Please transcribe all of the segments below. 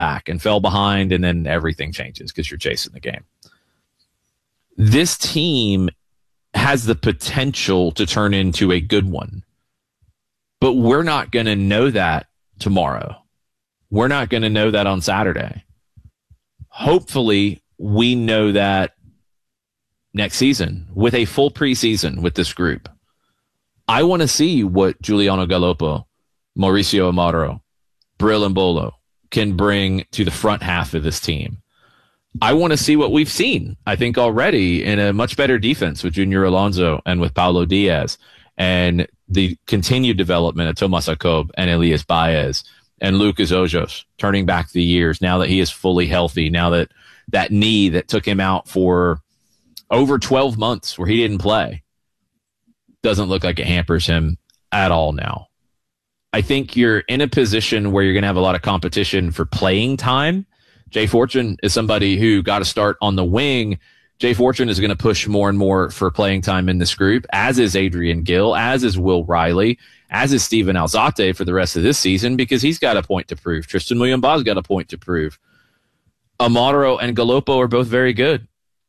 back and fell behind, and then everything changes because you're chasing the game. This team has the potential to turn into a good one, but we're not going to know that tomorrow. We're not going to know that on Saturday. Hopefully, we know that next season with a full preseason with this group. I want to see what Giuliano Galoppo, Mauricio Amaro, Bril Embolo can bring to the front half of this team. I want to see what we've seen, I think, already in a much better defense with Junior Alonso and with Paulo Diaz, and the continued development of Tomas Jacob and Elias Baez and Lucas Ojos turning back the years now that he is fully healthy, now that that knee that took him out for over 12 months where he didn't play doesn't look like it hampers him at all now. I think you're in a position where you're going to have a lot of competition for playing time. Jay Fortune is somebody who got to start on the wing. Jay Fortune is going to push more and more for playing time in this group, as is Adrian Gill, as is Will Riley, as is Steven Alzate for the rest of this season, because he's got a point to prove. Tristan Muyumba's got a point to prove. Amaro and Galoppo are both very good.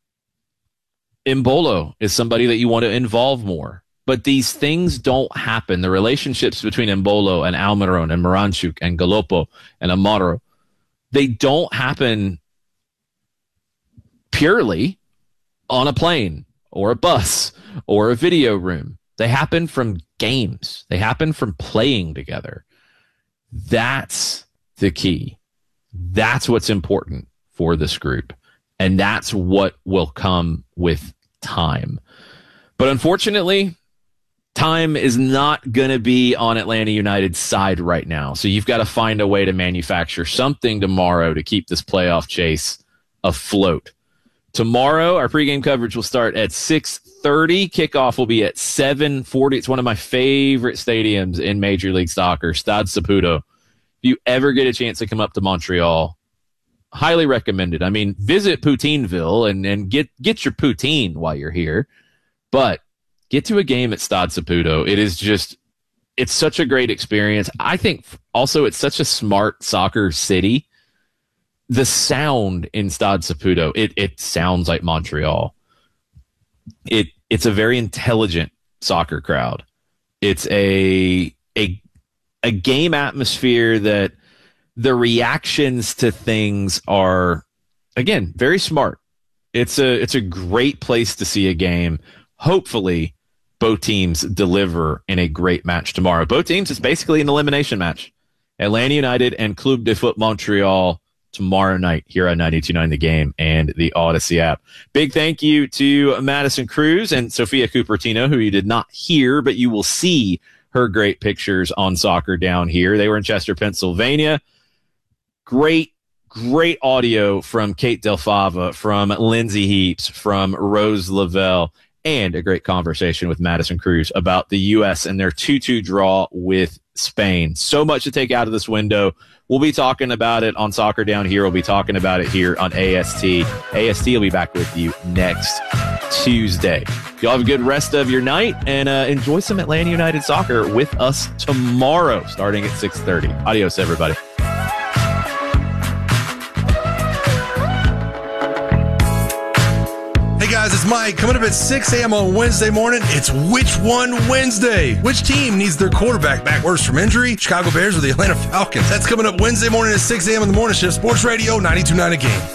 Embolo is somebody that you want to involve more. But these things don't happen. The relationships between Embolo and Almiron and Moranchuk and Galoppo and Amaro, they don't happen purely on a plane or a bus or a video room. They happen from games. They happen from playing together. That's the key. That's what's important for this group. And that's what will come with time. But unfortunately, time is not going to be on Atlanta United's side right now. So you've got to find a way to manufacture something tomorrow to keep this playoff chase afloat. Tomorrow, our pregame coverage will start at 6:30. Kickoff will be at 7:40. It's one of my favorite stadiums in Major League Soccer, Stade Saputo. If you ever get a chance to come up to Montreal, highly recommended. I mean, visit Poutineville and get your poutine while you're here. But get to a game at Stade Saputo. It is just, it's such a great experience. I think also it's such a smart soccer city. The sound in Stade Saputo, it sounds like Montreal. It's a very intelligent soccer crowd. It's a game atmosphere that the reactions to things are, again, very smart. It's a great place to see a game. Hopefully, both teams deliver in a great match tomorrow. Both teams, it's basically an elimination match. Atlanta United and Club de Foot Montreal tomorrow night here on 92.9 The Game and the Odyssey app. Big thank you to Madison Cruz and Sophia Cupertino, who you did not hear, but you will see her great pictures on Soccer Down Here. They were in Chester, Pennsylvania. Great audio from Kate Del Fava, from Lindsay Heaps, from Rose Lavelle, and a great conversation with Madison Cruz about the U.S. and their 2-2 draw with Spain. So much to take out of this window. We'll be talking about it on Soccer Down Here. We'll be talking about it here on AST. AST will be back with you next Tuesday. Y'all have a good rest of your night and enjoy some Atlanta United soccer with us tomorrow starting at 6:30. Adios, everybody. Hey guys, it's Mike. Coming up at 6 a.m. on Wednesday morning, it's Which One Wednesday. Which team needs their quarterback back worse from injury? Chicago Bears or the Atlanta Falcons? That's coming up Wednesday morning at 6 a.m. on the morning shift. Sports Radio 92.9 A Game.